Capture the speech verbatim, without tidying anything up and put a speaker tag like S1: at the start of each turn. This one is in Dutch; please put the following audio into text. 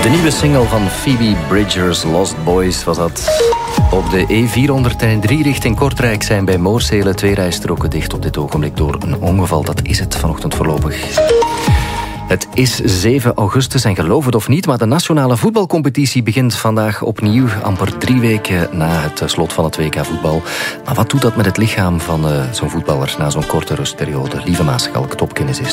S1: De nieuwe single van Phoebe Bridgers, Lost Boys, was dat. Op de E vierhonderddrie richting Kortrijk zijn bij Moorsele twee rijstroken dicht op dit ogenblik door een ongeval. Dat is het vanochtend voorlopig. Het is zeven augustus en geloof het of niet, maar de nationale voetbalcompetitie begint vandaag opnieuw, amper drie weken na het slot van het W K voetbal. Maar wat doet dat met het lichaam van uh, zo'n voetballer na zo'n korte rustperiode? Lieve Maaschalk, topkennis is.